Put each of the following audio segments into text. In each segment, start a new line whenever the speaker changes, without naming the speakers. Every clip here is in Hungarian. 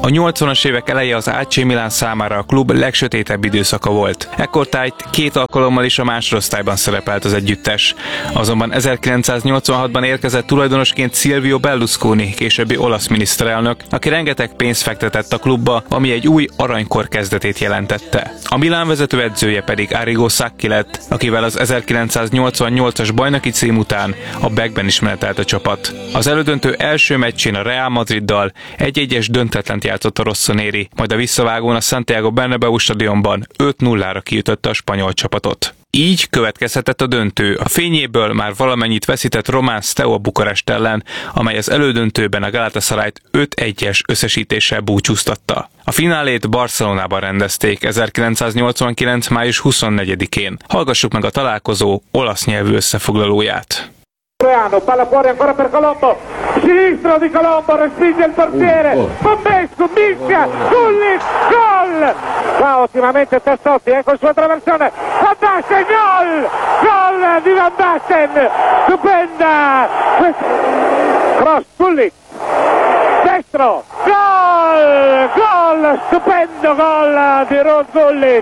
A 80-as évek eleje az AC Milan számára a klub legsötétebb időszaka volt. Ekkortájt 2 alkalommal is a másodosztályban szerepelt az együttes. Azonban 1986-ban érkezett tulajdonosként Silvio Berlusconi, későbbi olasz miniszterelnök, aki rengeteg pénzt fektetett a klubba, ami egy új aranykor kezdetét jelentette. A Milán vezetőedzője pedig Arrigo Sacchi lett, akivel az 1988-as bajnoki cím után a B-ben is menetelt a csapat. Az elődöntő első meccsén a Real Madriddal 1-1-es döntetlent játszott a Rossoneri, majd a visszavágón a Santiago Bernabéu stadionban 5-0-ra kiütötte a spanyol csapatot. Így következhetett a döntő. A fényéből már valamennyit veszített Román Steaua Bukarest ellen, amely az elődöntőben a Galatasarayt 5-1-es összesítéssel búcsúztatta. A finálét Barcelonában rendezték 1989. május 24-én. Hallgassuk meg a találkozó olasz nyelvű összefoglalóját.
Palla fuori ancora per Colombo, sinistro di Colombo, respinge il portiere, Bombescu, mischia, Gullit, gol! Va ottimamente Tassotti, ecco il suo traversone, Van Basten, gol! Gol di Van Basten, stupenda! Cross, Gullit, destro, gol! Gol, stupendo gol di Rod Gullit!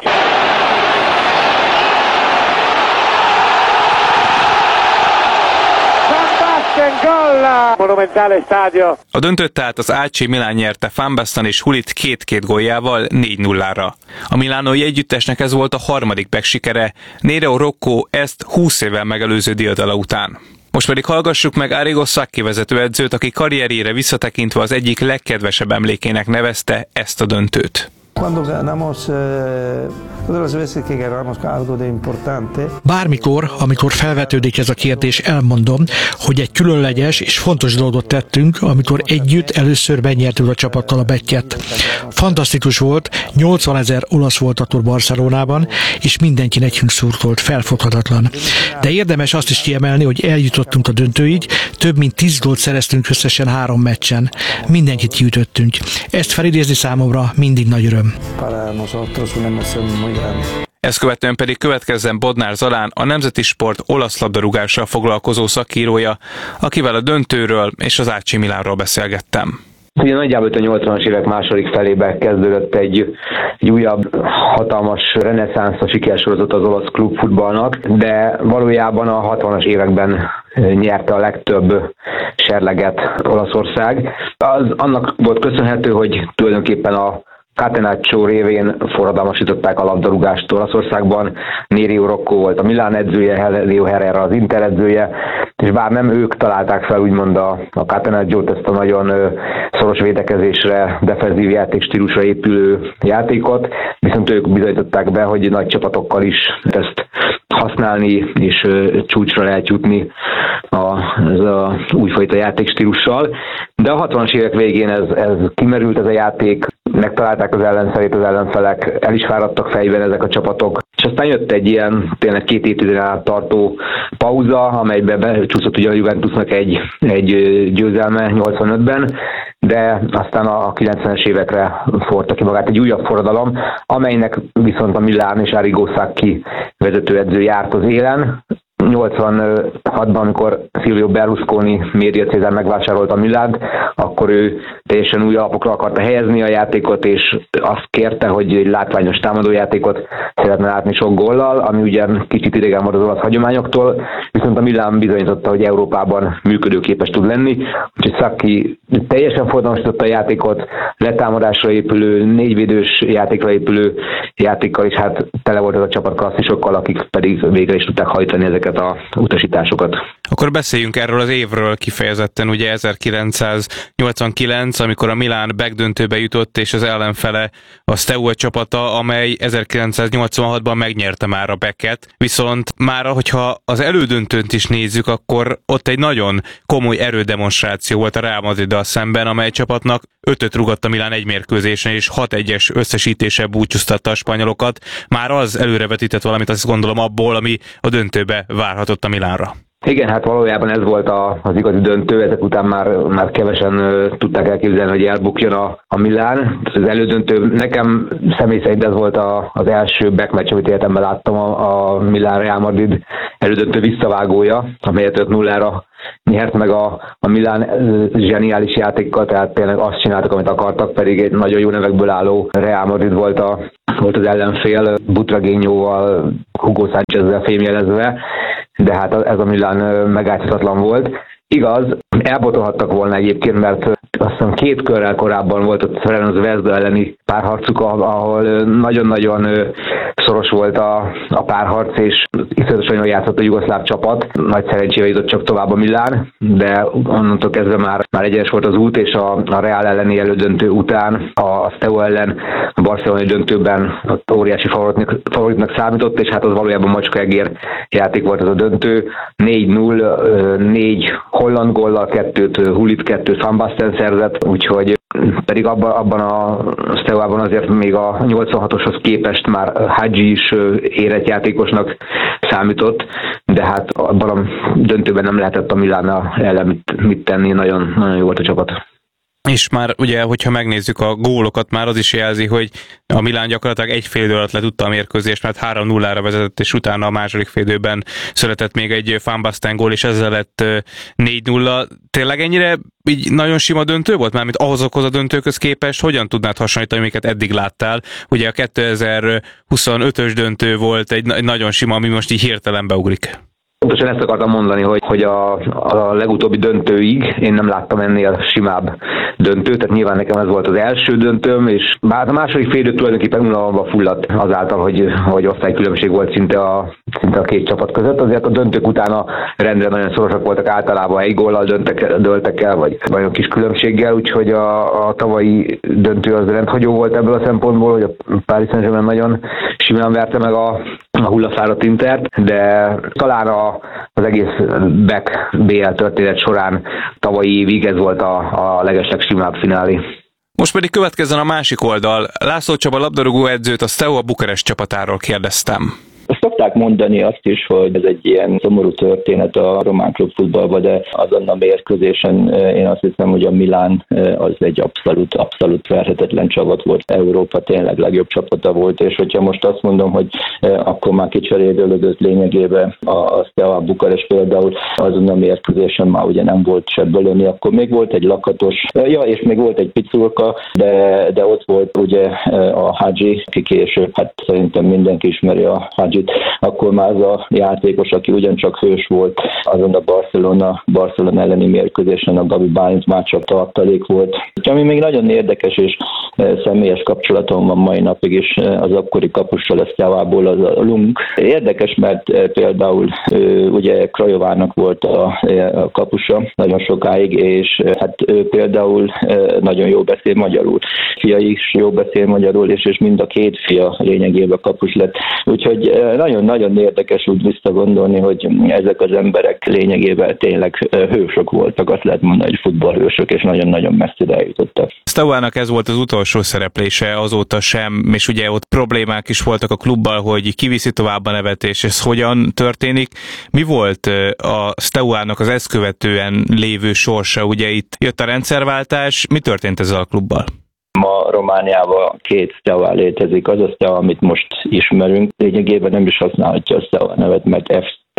A döntőt tehát az AC Milan nyerte Van Basten és Gullit 2-2 góljával 4-0-ra. A milánói együttesnek ez volt a harmadik sikere, Nereo Rocco ezt 20 évvel megelőző diadala után. Most pedig hallgassuk meg Arrigo Sacchi vezetőedzőt, aki karrierjére visszatekintve az egyik legkedvesebb emlékének nevezte ezt a döntőt.
Bármikor, amikor felvetődik ez a kérdés, elmondom, hogy egy különleges és fontos dolgot tettünk, amikor együtt először megnyertük a csapattal a bettyet. Fantasztikus volt, 80 000 olasz volt akkor Barcelonában, és mindenki nekünk szurkolt, felfoghatatlan. De érdemes azt is kiemelni, hogy eljutottunk a döntőig, több mint 10 gólt szereztünk összesen 3 meccsen. Mindenkit kiütöttünk. Ezt felidézni számomra mindig nagy öröm.
Ezt követően pedig következzen Bodnár Zalán, a Nemzeti Sport olasz labdarúgással foglalkozó szakírója, akivel a döntőről és az AC Milánról beszélgettem.
Ugye nagyjából a 80-as évek második felébe kezdődött egy újabb hatalmas reneszánsz, a sikersorozat az olasz klubfutballnak, de valójában a 60-as években nyerte a legtöbb serleget Olaszország. Az annak volt köszönhető, hogy tulajdonképpen a Catenaccio révén forradalmasították a labdarúgást Olaszországban. Nereo Rocco volt a Milán edzője, Leo Herrera az Inter edzője, és bár nem ők találták fel úgymond a Catenacciót, ezt a nagyon szoros védekezésre, defenzív játékstílusra épülő játékot, viszont ők bizonyították be, hogy nagy csapatokkal is ezt használni, és csúcsra lehet jutni ez a újfajta játékstílussal. De a 60-as évek végén ez kimerült ez a játék, megtalálták az ellenfelét, az ellenfelek, el is fáradtak fejben ezek a csapatok, és aztán jött egy ilyen tényleg 2 évtizeden át tartó pauza, amelyben becsúszott ugye a Juventusnak egy győzelme 85-ben, de aztán a 90-es évekre forrta ki magát egy újabb forradalom, amelynek viszont a Milán és Arrigo Sacchi vezetőedző járt az élen. 86-ban, amikor Silvio Berlusconi média Cézár megvásárolta a Milánt, akkor ő teljesen új alapokra akarta helyezni a játékot, és azt kérte, hogy egy látványos támadójátékot szeretne látni sok góllal, ami ugyan kicsit idegen volt az olasz hagyományoktól, viszont a Milán bizonyította, hogy Európában működőképes tud lenni, úgyhogy Sacchi teljesen forradalmasította a játékot, letámadásra épülő, 4 védős játékra épülő játékkal, és hát tele volt ez a csapat klasszisokkal, akik pedig végre is tudták hajtani ezeket a utasításokat.
Akkor beszéljünk erről az évről kifejezetten, ugye 1989, amikor a Milán backdöntőbe jutott, és az ellenfele a Steaua csapata, amely 1986-ban megnyerte már a backet, viszont már, hogyha az elődöntőt is nézzük, akkor ott egy nagyon komoly erődemonstráció volt a Real Madriddal szemben, amely csapatnak 5-öt rugott a Milán egy mérkőzésen, és 6-1-es összesítéssel búcsúztatta a spanyolokat. Már az előrevetített valamit, azt gondolom abból, ami a döntőbe várhatott a Milánra.
Igen, hát valójában ez volt az igazi döntő, ezek után már kevesen tudták elképzelni, hogy elbukjon a Milán. Az elődöntő, nekem személy szerint ez volt az első backmatch, amit életemben láttam, a Milán Real Madrid elődöntő visszavágója, amelyet 5-0-ra nyert meg a Milán zseniális játékkal, tehát tényleg azt csináltak, amit akartak, pedig egy nagyon jó nevekből álló Real Madrid volt az ellenfél, Butragueñóval, Hugo Sánchezzel fémjelezve, de hát ez a Milán megállíthatatlan volt. Igaz, elbotolhattak volna egyébként, mert azt hiszem 2 körrel korábban volt a Ferenc Vezda elleni párharcuk, ahol nagyon-nagyon szoros volt a párharc, és iszonyatosan jól játszott a jugoszláv csapat. Nagy szerencsével jutott csak tovább a Milán, de onnantól kezdve már egyenes volt az út, és a Real elleni elődöntő után a Steaua ellen a barcelonai döntőben óriási favoritnak számított, és hát az valójában macskaegér játék volt az a döntő. 4-0, 4 holland góllal, 2 Hulit, 2 Van Basten szerzett, úgyhogy pedig abban a Steaua-ban azért még a 86-oshoz képest már Hadzsi is érett játékosnak számított, de hát abban a döntőben nem lehetett a Milánnal ellen mit tenni, nagyon, nagyon jó volt a csapat.
És már ugye, hogyha megnézzük a gólokat, már az is jelzi, hogy a Milán gyakorlatilag egy fél idő alatt le tudta a mérkőzést, mert 3-0-ra vezetett, és utána a második fél időben született még egy Van Basten gól, és ezzel lett 4-0. Tényleg ennyire így nagyon sima döntő volt? Mármint azokhoz a döntőkhöz képest, hogyan tudnád hasonlítani, amiket eddig láttál? Ugye a 2025-ös döntő volt egy nagyon sima, ami most így hirtelen beugrik.
Pontosan ezt akartam mondani, hogy a legutóbbi döntőig én nem láttam ennél simább döntőt, tehát nyilván nekem ez volt az első döntőm, és bár a második fél idő tulajdonképpen unalomba fulladt azáltal, hogy osztálykülönbség volt szinte a 2 csapat között. Azért a döntők után a rendre nagyon szorosak voltak, általában 1 góllal dőltek el, vagy nagyon kis különbséggel, úgyhogy a tavalyi döntő az rendhagyó volt ebből a szempontból, hogy a Paris Saint-Germain nagyon simán verte meg a hullafáradt Intert, de talán az egész back BL történet során tavalyi évig ez volt a legeslegsimább finálé.
Most pedig következzen a másik oldal. László Csaba labdarúgó edzőt, a Steaua Bukarest csapatáról kérdeztem.
Szokták mondani azt is, hogy ez egy ilyen szomorú történet a román klubfutballban, de azon a mérkőzésen én azt hiszem, hogy a Milán az egy abszolút verhetetlen csapat volt. Európa tényleg legjobb csapata volt, és hogyha most azt mondom, hogy akkor már kicserélődött lényegében a Steaua Bukarest például azon a mérkőzésen már ugye nem volt se Bölöni, akkor még volt egy Lakatos, és még volt egy Piculka, de ott volt ugye a Hadzsi, aki később, hát szerintem mindenki ismeri a Hadzsit, akkor már az a játékos, aki ugyancsak hős volt azon a Barcelona elleni mérkőzésen, a Gabi Bálint már csak tartalék volt. Ami még nagyon érdekes és személyes kapcsolatom van mai napig is az akkori kapussal, a Steauából, az a Lung. Érdekes, mert például ugye Krajovának volt a kapusa nagyon sokáig, és hát ő például nagyon jó beszél magyarul. Fia is jó beszél magyarul, és mind a 2 fia lényegében kapus lett. Úgyhogy nagyon-nagyon érdekes úgy visszagondolni, hogy ezek az emberek lényegében tényleg hősök voltak, azt lehet mondani, hogy futballhősök, és nagyon-nagyon messzire eljutottak.
Steauának ez volt az utolsó szereplése, azóta sem, és ugye ott problémák is voltak a klubbal, hogy kiviszi tovább a nevet, és ez hogyan történik. Mi volt a Steauának az ezt követően lévő sorsa? Ugye itt jött a rendszerváltás, mi történt ezzel a klubbal?
Ma Romániában 2 Steaua létezik. Az a Steaua, amit most ismerünk, lényegében nem is használhatja a Steaua nevet, mert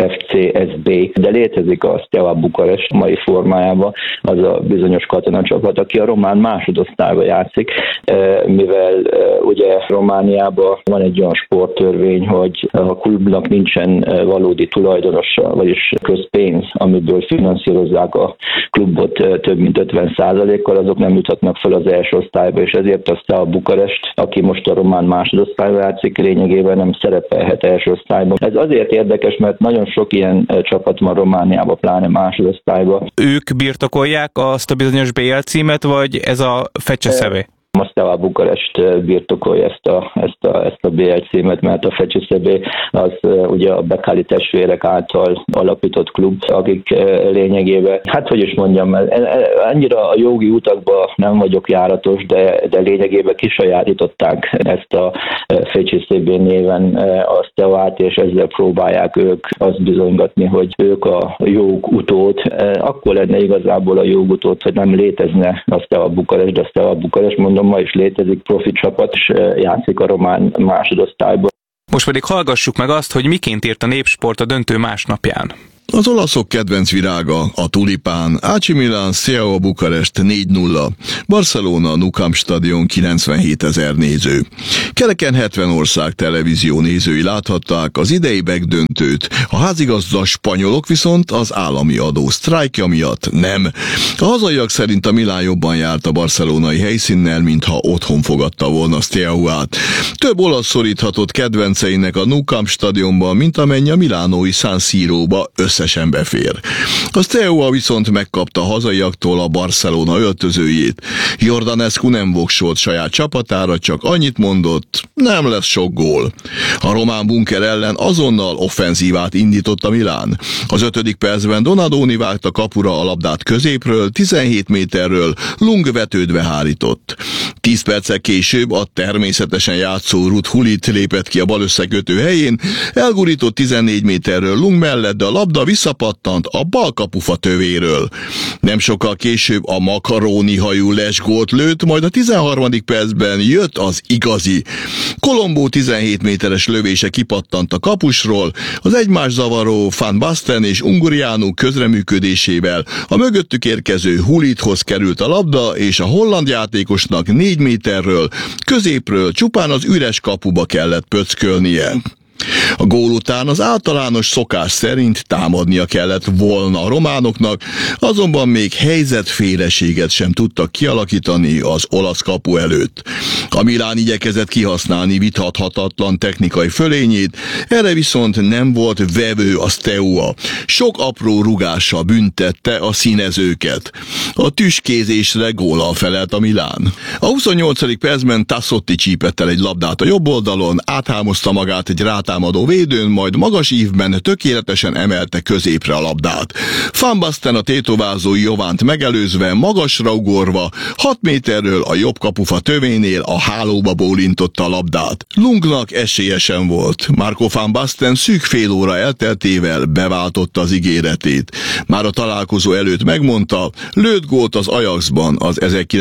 FCSB, de létezik a Steaua Bukarest mai formájában, az a bizonyos katonacsapat, aki a román másodosztályban játszik, mivel ugye Romániában van egy olyan sporttörvény, hogy a klubnak nincsen valódi tulajdonosa, vagyis közpénz, amiből finanszírozzák a klubot több mint 50%-kal, azok nem juthatnak fel az első osztályba, és ezért a Steaua Bukarest, aki most a román másodosztályban játszik, lényegében nem szerepelhet első osztályban. Ez azért érdekes, mert nagyon sok ilyen csapat van Romániában, pláne másodosztályban.
Ők birtokolják azt a bizonyos BL címet, vagy ez a Fecseszevé?
a Steaua Bukarest birtokolja ezt a BL címet, mert a FCSB az ugye a Bekáli testvérek által alapított klub, akik lényegében, hogy is mondjam, annyira a jogi utakba nem vagyok járatos, de lényegében kisajátították ezt a FCSB néven a Steaua-t, és ezzel próbálják ők azt bizonygatni, hogy ők a jogutód. Akkor lenne igazából a jogutód, hogy nem létezne a Steaua Bukarest, de a Steaua Bukarest, mondom, ma is létezik, profi csapat, és játszik a román másodosztályban.
Most pedig hallgassuk meg azt, hogy miként írt a Népsport a döntő másnapján.
Az olaszok kedvenc virága, a tulipán, AC Milan, Steaua Bukarest 4-0, Barcelona, Nou Camp stadion 97 000 néző. Kereken 70 ország televízió nézői láthatták az idei megdöntőt, a házigazda spanyolok viszont az állami adó sztrájkja miatt nem. A hazaiak szerint a Milán jobban járt a barcelonai helyszínnel, mintha otthon fogadta volna Steauát. Több olasz szoríthatott kedvenceinek a Nou Camp stadionban, mint amennyi a milánói San Siróba összesen befér. A Steaua viszont megkapta a hazaiaktól a Barcelona öltözőjét. Jordanescu nem voksolt saját csapatára, csak annyit mondott, nem lesz sok gól. A román bunker ellen azonnal offenzívát indított a Milán. Az 5. percben Donadoni vágta kapura a labdát középről, 17 méterről, Lung vetődve hárított. 10 perccel később a természetesen játszó Ruud Gullit lépett ki a bal összekötő helyén, elgurított 14 méterről Lung mellett, de a labda visszapattant a bal kapufa tövéről. Nem sokkal később a makaróni hajú Les gólt lőtt, majd a 13. percben jött az igazi. Colombo 17 méteres lövése kipattant a kapusról, az egymást zavaró Van Basten és Ungurianu közreműködésével a mögöttük érkező Gullithoz került a labda, és a holland játékosnak 4 méterről, középről csupán az üres kapuba kellett pöckölnie. A gól után az általános szokás szerint támadnia kellett volna a románoknak, azonban még helyzetféleséget sem tudtak kialakítani az olasz kapu előtt. A Milán igyekezett kihasználni vitathatatlan technikai fölényét, erre viszont nem volt vevő a Steaua. Sok apró rúgással büntette a színezőket. A tüskézésre góllal felelt a Milán. A 28. percben Tassotti csípett el egy labdát a jobb oldalon, áthámozta magát egy rátámadó védőn, majd magas ívben tökéletesen emelte középre a labdát. Van Basten a tétovázói Jovánt megelőzve, magasra ugorva, 6 méterről a jobb kapufa tövénél a hálóba bólintotta a labdát. Lungnak esélye sem volt. Marco Van Basten szűk fél óra elteltével beváltotta az ígéretét. Már a találkozó előtt megmondta, lőtt gólt az Ajaxban az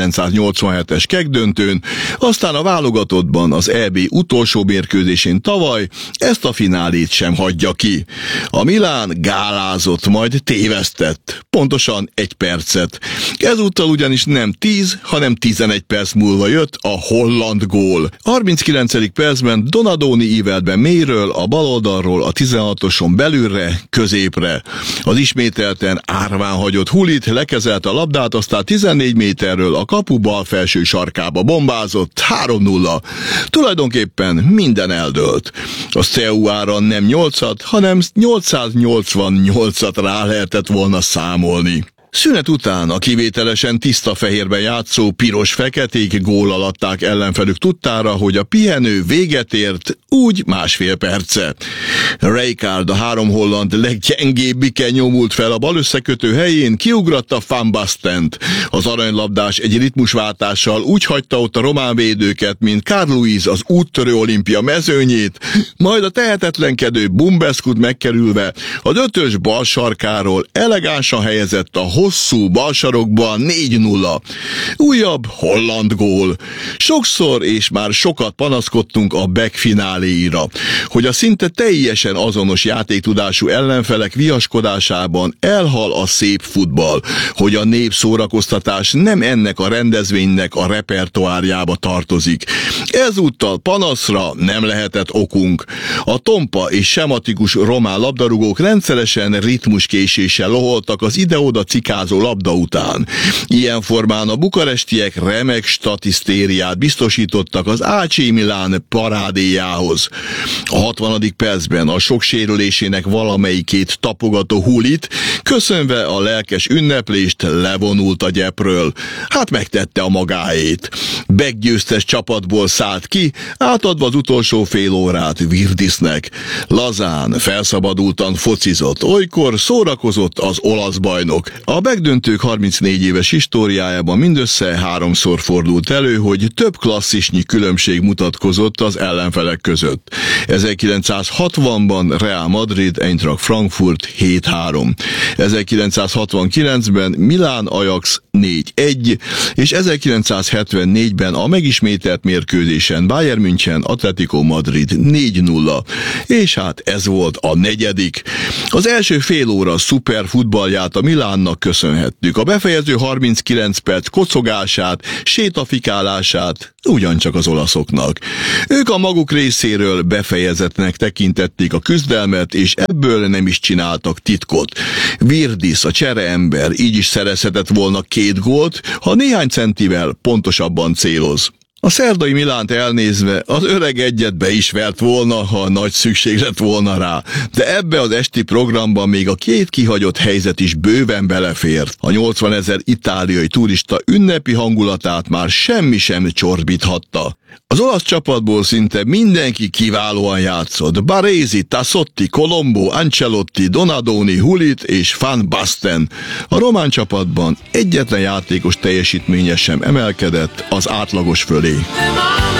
1987-es kegdöntőn, aztán a válogatottban az EB utolsó mérkőzésén tavaly, ezt a finálét sem hagyja ki. A Milán gálázott, majd tévesztett. Pontosan 1 percet. Ezúttal ugyanis nem 10, hanem 11 perc múlva jött a holland gól. 39. percben Donadoni ívelt be mélyről, a bal oldalról a 16-oson belülre, középre. Az ismételten árván hagyott Gullit lekezelt a labdát, aztán 14 méterről a kapu bal felső sarkába bombázott, 3-0. Tulajdonképpen minden eldőlt. A Steauára nem 8-at, hanem 888-at rá lehetett volna számolni. Szünet után a kivételesen tiszta fehérben játszó piros-feketék góllal adták ellenfelük tudtára, hogy a pihenő véget ért, úgy 1,5 perce. Rijkaard, a 3 holland leggyengébbike nyomult fel a bal összekötő helyén, kiugratta Van Bastent. Az aranylabdás egy ritmusváltással úgy hagyta ott a román védőket, mint Carl Lewis az úttörő olimpia mezőnyét, majd a tehetetlenkedő Bumbeskut megkerülve az 5-ös bal sarkáról elegánsan helyezett a hosszú balsarokba 4-0. Újabb holland gól. Sokszor és már sokat panaszkodtunk a BEK fináléira, hogy a szinte teljesen azonos játéktudású ellenfelek viaskodásában elhal a szép futball, hogy a népszórakoztatás nem ennek a rendezvénynek a repertoárjába tartozik. Ezúttal panaszra nem lehetett okunk. A tompa és sematikus román labdarúgók rendszeresen ritmuskéséssel loholtak az ide-oda cikáló patikázó labda után. Ilyen formán a bukarestiek remek statisztériát biztosítottak az AC Milan parádéjához. A 60. percben a sok sérülésének valamelyikét tapogató Hulit, köszönve a lelkes ünneplést, levonult a gyepről. Hát megtette a magáét. Meggyőztes csapatból szállt ki, átadva az utolsó fél órát Virdisnek. Lazán, felszabadultan focizott, olykor szórakozott az olasz bajnok. A megdöntők 34 éves históriájában mindössze 3-szor fordult elő, hogy több klasszisnyi különbség mutatkozott az ellenfelek között. 1960-ban Real Madrid, Eintracht Frankfurt 7-3. 1969-ben Milán Ajax 4-1, és 1974-ben a megismételt mérkőzésen Bayern München Atletico Madrid 4-0. És hát ez volt a negyedik. Az első fél óra szuper futballját a Milánnak köszönhettük. A befejező 39 perc kocogását, sétafikálását ugyancsak az olaszoknak. Ők a maguk részéről befejezetnek tekintették a küzdelmet, és ebből nem is csináltak titkot. Virdis, a csereember így is szerezhetett volna 2 gólt, ha néhány centivel pontosabban céloz. A szerdai Milánt elnézve az öreg egyet be is vert volna, ha nagy szükség lett volna rá, de ebbe az esti programban még a 2 kihagyott helyzet is bőven belefért. A 80 000 itáliai turista ünnepi hangulatát már semmi sem csorbíthatta. Az olasz csapatból szinte mindenki kiválóan játszott. Baresi, Tassotti, Colombo, Ancelotti, Donadoni, Hulit és Van Basten. A román csapatban egyetlen játékos teljesítménye sem emelkedett az átlagos fölé.